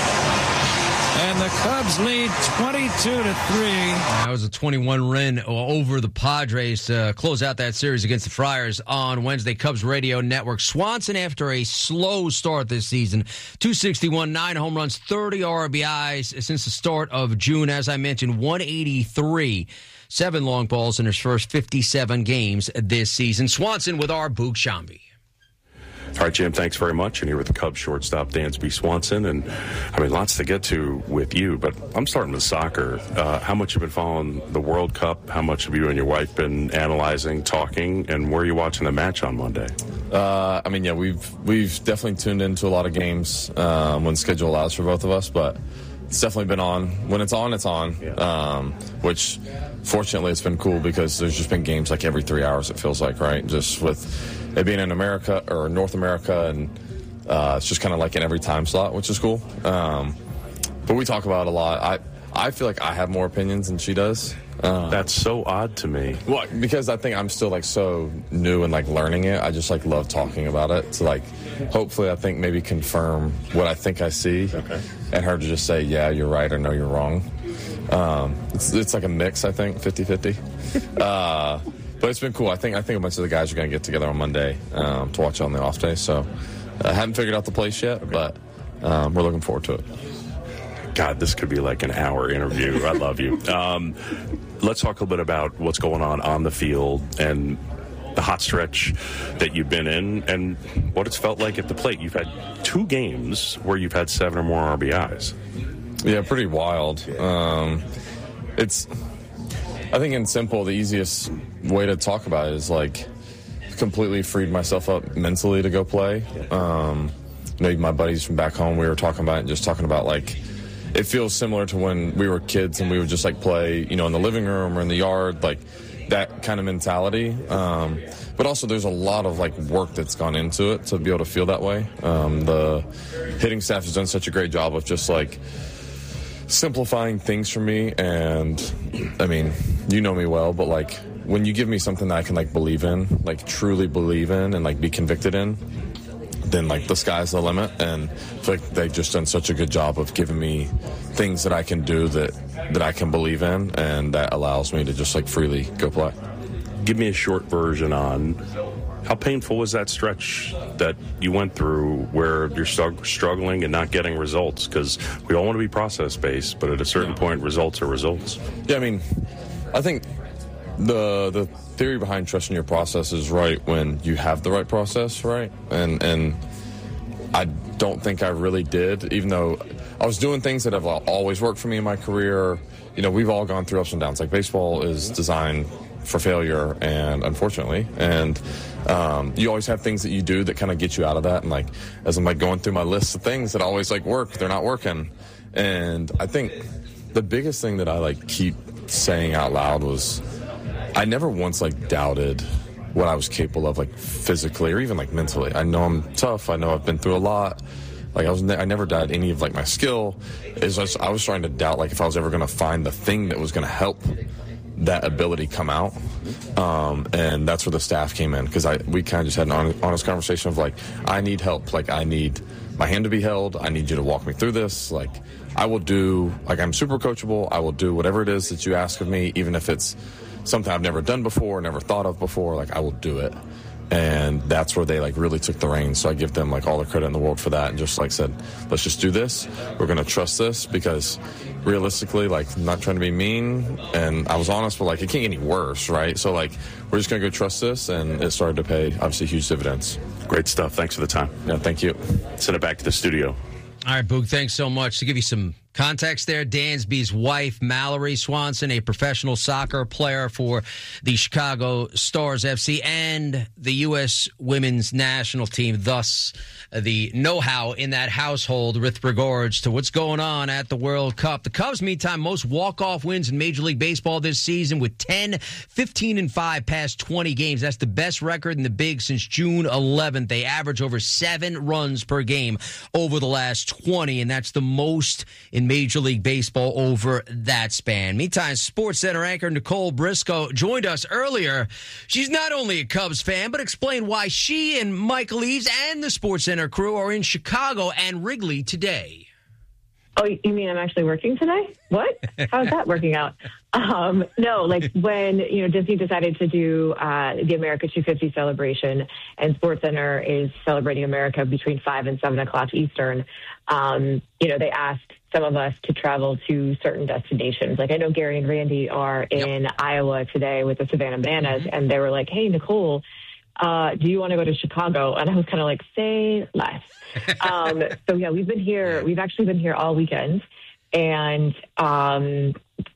And the Cubs lead twenty-two to three.
That was a twenty-one run over the Padres to close out that series against the Friars on Wednesday. Cubs Radio Network. Swanson, after a slow start this season, two sixty-one, nine home runs, thirty R B Is since the start of June. As I mentioned, one eighty-three. Seven long balls in his first fifty-seven games this season. Swanson with our Boog Shambi.
All right, Jim, thanks very much. And here with the Cubs shortstop, Dansby Swanson. And, I mean, lots to get to with you, but I'm starting with soccer. Uh, how much have you been following the World Cup? How much have you and your wife been analyzing, talking, and where are you watching the match on Monday?
Uh, I mean, yeah, we've we've definitely tuned into a lot of games um, when schedule allows for both of us, but it's definitely been on. When it's on, it's on, yeah. um, which fortunately it's been cool because there's just been games like every three hours, it feels like, right? Just with it being in America or North America, and uh, it's just kind of like in every time slot, which is cool. Um, but we talk about it a lot. I I feel like I have more opinions than she does. Um,
That's so odd to me.
Well, because I think I'm still like so new and like learning it. I just like love talking about it to like hopefully I think maybe confirm what I think I see, okay. And her to just say, yeah, you're right, or no, you're wrong. Um, it's, it's like a mix, I think, fifty-fifty. uh, But it's been cool. I think I think a bunch of the guys are going to get together on Monday um, to watch it on the off day. So I uh, haven't figured out the place yet, okay. but um, we're looking forward to it.
God, this could be like an hour interview. I love you. Um, let's talk a little bit about what's going on on the field and the hot stretch that you've been in and what it's felt like at the plate. You've had two games where you've had seven or more R B Is.
Yeah, pretty wild. Um, it's... I think in simple, the easiest way to talk about it is like completely freed myself up mentally to go play. Um, you know, my buddies from back home, we were talking about it, just talking about like it feels similar to when we were kids and we would just like play, you know, in the living room or in the yard, like that kind of mentality. Um, but also there's a lot of like work that's gone into it to be able to feel that way. Um, the hitting staff has done such a great job of just like simplifying things for me. And I mean, you know me well, but like when you give me something that I can like believe in, like truly believe in and like be convicted in, then like the sky's the limit. And I feel like they've just done such a good job of giving me things that I can do that that I can believe in, and that allows me to just like freely go play.
Give me a short version on how painful was that stretch that you went through where you're stug- struggling and not getting results? Because we all want to be process-based, but at a certain point, results are results.
Yeah, I mean, I think the the theory behind trusting your process is right when you have the right process, right? And and I don't think I really did, even though I was doing things that have always worked for me in my career. You know, we've all gone through ups and downs. Like, baseball is designed for failure, and unfortunately, and um, you always have things that you do that kind of get you out of that. And like, as I'm like going through my list of things that always like work, they're not working. And I think the biggest thing that I like keep saying out loud was I never once like doubted what I was capable of, like physically or even like mentally. I know I'm tough. I know I've been through a lot. Like I was, ne- I never doubted any of like my skill. It's just I was trying to doubt like if I was ever going to find the thing that was going to help that ability come out. Um, and that's where the staff came in, because I we kind of just had an honest, honest conversation of like, I need help. Like, I need my hand to be held. I need you to walk me through this. Like, I will do, like, I'm super coachable. I will do whatever it is that you ask of me, even if it's something I've never done before, never thought of before. Like, I will do it. And that's where they like really took the reins. So I give them like all the credit in the world for that, and just like said, let's just do this. We're going to trust this, because realistically, like, I'm not trying to be mean, and I was honest, but like it can't get any worse, right? So like we're just going to go trust this, and it started to pay obviously huge dividends.
Great stuff. Thanks for the time.
Yeah, thank you.
Send it back to the studio.
All right, Boog, thanks so much. To give you some context there, Dansby's wife, Mallory Swanson, a professional soccer player for the Chicago Stars F C and the U S women's national team, thus the know-how in that household with regards to what's going on at the World Cup. The Cubs, meantime, most walk-off wins in Major League Baseball this season with ten, fifteen, and five past twenty games. That's the best record in the Big since June eleventh. They average over seven runs per game over the last twenty, and that's the most in Major League Baseball over that span. Meantime, SportsCenter anchor Nicole Briscoe joined us earlier. She's not only a Cubs fan, but explained why she and Michael Eaves and the SportsCenter crew are in Chicago and Wrigley today.
Oh, you mean I'm actually working today? What? How's that working out? Um, no, like when, you know, Disney decided to do uh, the America two fifty celebration, and SportsCenter is celebrating America between five and seven o'clock Eastern. Um, you know, they asked some of us to travel to certain destinations. Like, I know Gary and Randy are in yep. Iowa today with the Savannah Bananas, mm-hmm. and they were like, hey, Nicole, uh, do you want to go to Chicago? And I was kind of like, say less. um, so, yeah, we've been here. We've actually been here all weekend. And um,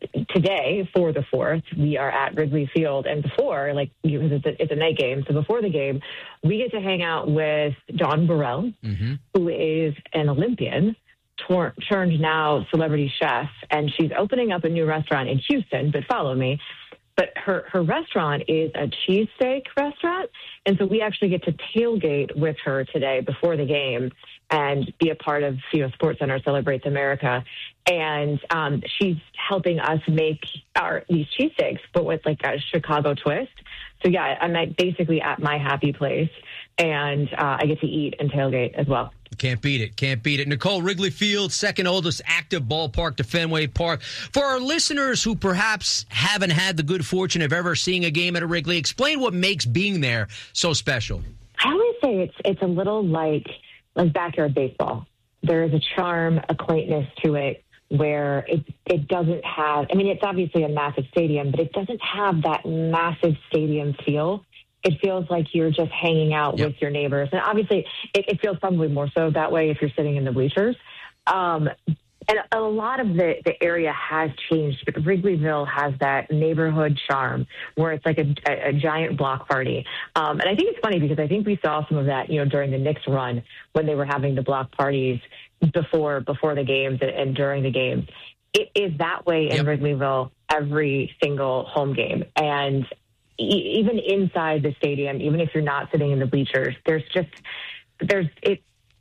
today, for the fourth, we are at Wrigley Field. And before, like, because it's a, it's a night game, so before the game, we get to hang out with Dawn Burrell, mm-hmm. who is an Olympian, tor- turned now celebrity chef. And she's opening up a new restaurant in Houston, but follow me. But her, her restaurant is a cheesesteak restaurant. And so we actually get to tailgate with her today before the game and be a part of, you know, SportsCenter Celebrates America. And um, she's helping us make our these cheesesteaks, but with like a Chicago twist. So, yeah, I'm at, basically at my happy place, and uh, I get to eat and tailgate as well.
Can't beat it. Can't beat it. Nicole, Wrigley Field, second oldest active ballpark to Fenway Park. For our listeners who perhaps haven't had the good fortune of ever seeing a game at a Wrigley, explain what makes being there so special.
I always say it's it's a little like like backyard baseball. There is a charm, a quaintness to it where it it doesn't have, I mean, it's obviously a massive stadium, but it doesn't have that massive stadium feel. It feels like you're just hanging out yep. with your neighbors. And obviously, it, it feels probably more so that way if you're sitting in the bleachers. Um, and a lot of the, the area has changed, but Wrigleyville has that neighborhood charm where it's like a, a, a giant block party. Um, and I think it's funny because I think we saw some of that, you know, during the Knicks run when they were having the block parties before before the games and, and during the games. It is that way in yep. Wrigleyville every single home game. And even inside the stadium, even if you're not sitting in the bleachers, there's just, there's, it,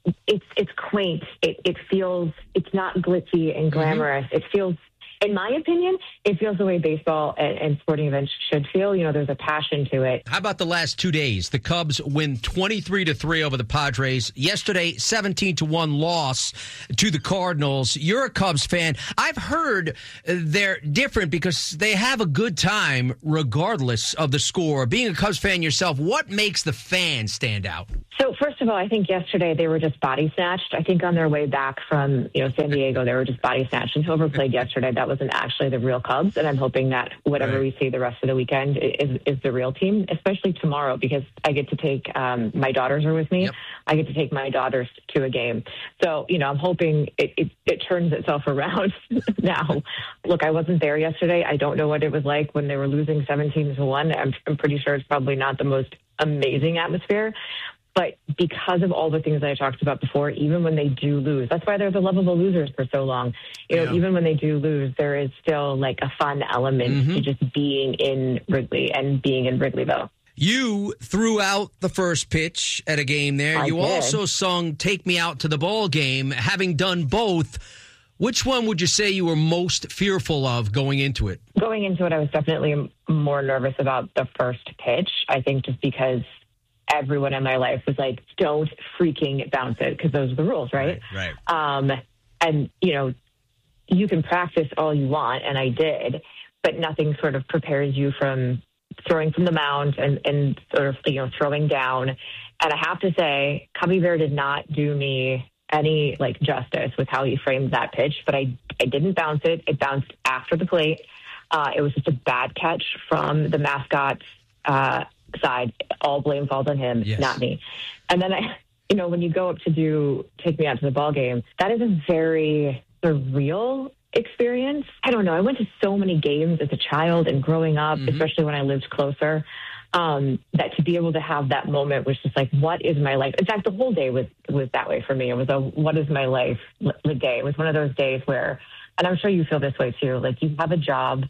it's it's quaint. It it feels it's not glitzy and glamorous. Mm-hmm. It feels, in my opinion, it feels the way baseball and, and sporting events should feel. You know, there's a passion to it.
How about the last two days? The Cubs win twenty-three to three over the Padres. Yesterday, seventeen to one loss to the Cardinals. You're a Cubs fan. I've heard they're different because they have a good time regardless of the score. Being a Cubs fan yourself, what makes the fans stand out?
So first of all, I think yesterday they were just body snatched. I think on their way back from, you know, San Diego, they were just body snatched. And whoever played yesterday, that wasn't actually the real Cubs. And I'm hoping that whatever right. we see the rest of the weekend is, is the real team, especially tomorrow, because I get to take um, my daughters are with me. Yep. I get to take my daughters to a game. So, you know, I'm hoping it, it, it turns itself around now. Look, I wasn't there yesterday. I don't know what it was like when they were losing seventeen to one. I'm, I'm pretty sure it's probably not the most amazing atmosphere. But because of all the things that I talked about before, even when they do lose, that's why they're the lovable losers for so long. You know, yeah. even when they do lose, there is still like a fun element mm-hmm. to just being in Wrigley and being in Wrigleyville.
You threw out the first pitch at a game there.
I
you
did.
also sung Take Me Out to the Ball Game. Having done both, which one would you say you were most fearful of going into it?
Going into it, I was definitely more nervous about the first pitch. I think just because everyone in my life was like, don't freaking bounce it, because those are the rules, right?
Right.
right. Um, and, you know, you can practice all you want, and I did, but nothing sort of prepares you from throwing from the mound and, and sort of, you know, throwing down. And I have to say, Cubby Bear did not do me any, like, justice with how he framed that pitch, but I, I didn't bounce it. It bounced after the plate. Uh, it was just a bad catch from the mascot's uh side. All blame falls on him, yes. not me. And then I, you know, when you go up to do Take Me Out to the Ball Game, that is a very surreal experience. I don't know. I went to so many games as a child and growing up, mm-hmm. especially when I lived closer, um, that to be able to have that moment was just like, what is my life? In fact, the whole day was, was that way for me. It was a, what is my life the day? It was one of those days where, and I'm sure you feel this way too, like you have a job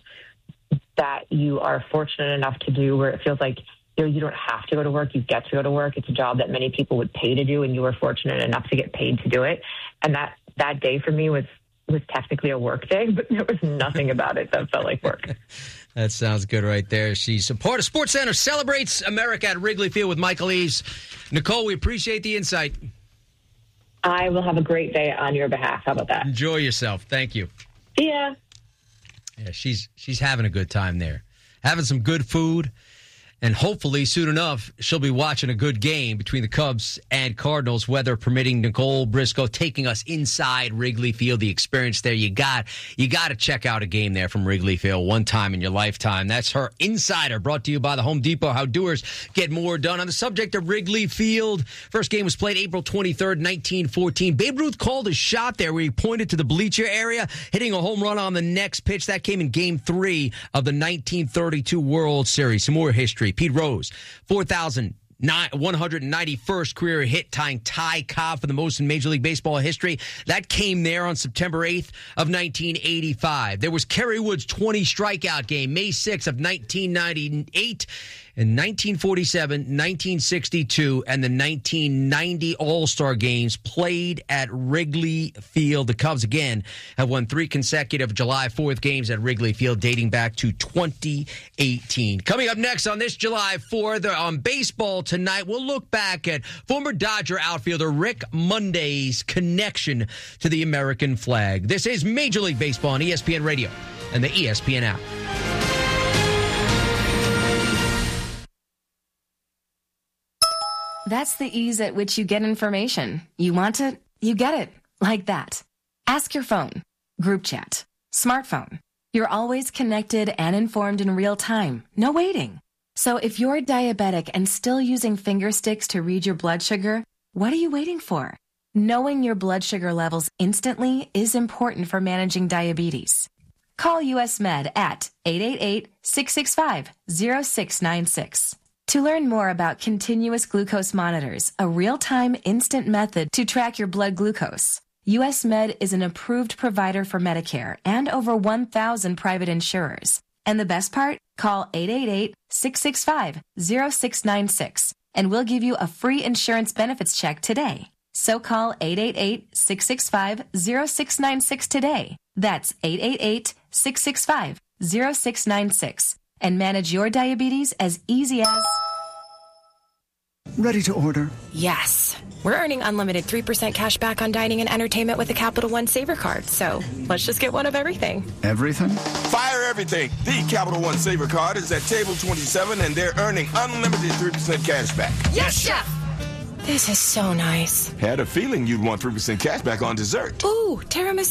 that you are fortunate enough to do where it feels like, you know, you don't have to go to work. You get to go to work. It's a job that many people would pay to do, and you were fortunate enough to get paid to do it. And that, that day for me was, was technically a work day, but there was nothing about it that felt like work.
That sounds good right there. She's a part of SportsCenter celebrates America at Wrigley Field with Michael Eaves. Nicole, we appreciate the insight.
I will have a great day on your behalf. How about that?
Enjoy yourself. Thank you.
See ya.
Yeah, she's she's having a good time there. Having some good food. And hopefully, soon enough, she'll be watching a good game between the Cubs and Cardinals, weather permitting. Nicole Briscoe taking us inside Wrigley Field, the experience there. You got you got to check out a game there from Wrigley Field one time in your lifetime. That's her Insider, brought to you by the Home Depot. How doers get more done. On the subject of Wrigley Field, first game was played April twenty-third, nineteen fourteen. Babe Ruth called a shot there where he pointed to the bleacher area, hitting a home run on the next pitch. That came in game three of the nineteen thirty-two World Series. Some more history. Pete Rose, four thousand one hundred ninety-first career hit, tying Ty Cobb for the most in Major League Baseball history. That came there on September eighth of nineteen eighty-five. There was Kerry Wood's twenty strikeout game, May sixth of nineteen ninety-eight. In nineteen forty-seven, nineteen sixty-two, and the nineteen ninety All-Star Games played at Wrigley Field. The Cubs, again, have won three consecutive July fourth games at Wrigley Field dating back to twenty eighteen. Coming up next on this July fourth on Baseball Tonight, we'll look back at former Dodger outfielder Rick Monday's connection to the American flag. This is Major League Baseball on E S P N Radio and the E S P N app.
That's the ease at which you get information. You want it, you get it. Like that. Ask your phone. Group chat. Smartphone. You're always connected and informed in real time. No waiting. So if you're diabetic and still using finger sticks to read your blood sugar, what are you waiting for? Knowing your blood sugar levels instantly is important for managing diabetes. Call U S Med at eight eight eight, six six five, zero six nine six. To learn more about continuous glucose monitors, a real-time instant method to track your blood glucose, U S Med is an approved provider for Medicare and over one thousand private insurers. And the best part? Call eight eight eight, six six five, zero six nine six and we'll give you a free insurance benefits check today. So call eight eight eight, six six five, zero six nine six today. That's eight eight eight, six six five, zero six nine six. And manage your diabetes as easy as...
Ready to order?
Yes. We're earning unlimited three percent cash back on dining and entertainment with the Capital One Saver Card. So let's just get one of everything.
Everything?
Fire everything. The Capital One Saver Card is at table twenty-seven, and they're earning unlimited three percent cash back.
Yes, Chef! This is so nice.
Had a feeling you'd want three percent cash back on dessert.
Ooh, tiramisu.